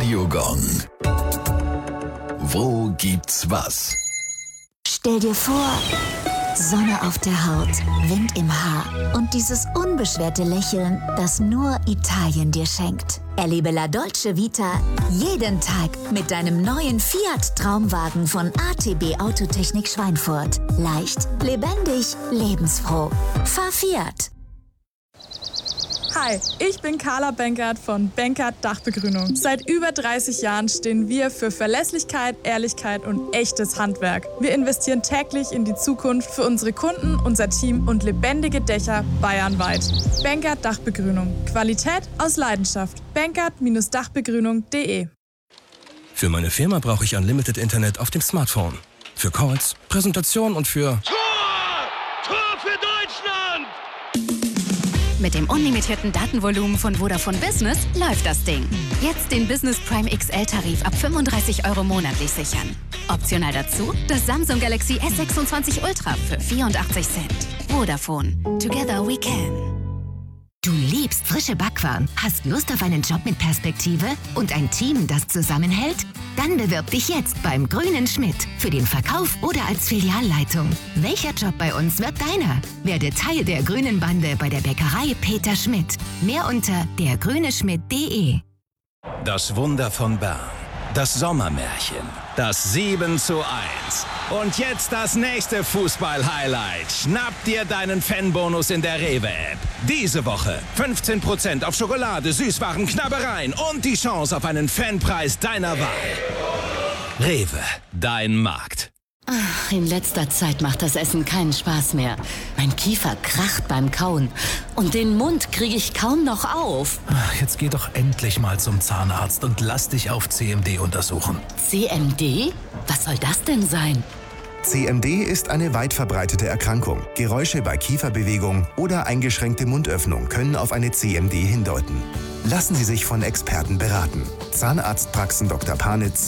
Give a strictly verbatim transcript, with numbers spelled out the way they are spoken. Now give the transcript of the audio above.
Radiogong. Wo gibt's was? Stell dir vor, Sonne auf der Haut, Wind im Haar und dieses unbeschwerte Lächeln, das nur Italien dir schenkt. Erlebe La Dolce Vita jeden Tag mit deinem neuen Fiat Traumwagen von A T B Autotechnik Schweinfurt. Leicht, lebendig, lebensfroh. Fahr Fiat. Hi, ich bin Carla Benkert von Benkert Dachbegrünung. Seit über dreißig Jahren stehen wir für Verlässlichkeit, Ehrlichkeit und echtes Handwerk. Wir investieren täglich in die Zukunft für unsere Kunden, unser Team und lebendige Dächer bayernweit. Benkert Dachbegrünung. Qualität aus Leidenschaft. Benkert Dachbegrünung punkt de. Für meine Firma brauche ich Unlimited Internet auf dem Smartphone. Für Calls, Präsentation und für... Tor! Tor für Deutschland! Mit dem unlimitierten Datenvolumen von Vodafone Business läuft das Ding. Jetzt den Business Prime X L-Tarif ab fünfunddreißig Euro monatlich sichern. Optional dazu das Samsung Galaxy S sechsundzwanzig Ultra für vierundachtzig Cent. Vodafone. Together we can. Du liebst frische Backwaren, hast Lust auf einen Job mit Perspektive und ein Team, das zusammenhält? Dann bewirb dich jetzt beim Grünen Schmidt für den Verkauf oder als Filialleitung. Welcher Job bei uns wird deiner? Werde Teil der Grünen Bande bei der Bäckerei Peter Schmidt. Mehr unter der grüne schmidt punkt de. Das Wunder von Bern. Das Sommermärchen. Das sieben zu eins. Und jetzt das nächste Fußball-Highlight. Schnapp dir deinen Fanbonus in der Rewe-App. Diese Woche fünfzehn Prozent auf Schokolade, Süßwaren, Knabbereien und die Chance auf einen Fanpreis deiner Wahl. Rewe, dein Markt. Ach, in letzter Zeit macht das Essen keinen Spaß mehr. Mein Kiefer kracht beim Kauen und den Mund kriege ich kaum noch auf. Ach, jetzt geh doch endlich mal zum Zahnarzt und lass dich auf C M D untersuchen. C M D? Was soll das denn sein? C M D ist eine weit verbreitete Erkrankung. Geräusche bei Kieferbewegung oder eingeschränkte Mundöffnung können auf eine C M D hindeuten. Lassen Sie sich von Experten beraten. Zahnarztpraxen Doktor Panitz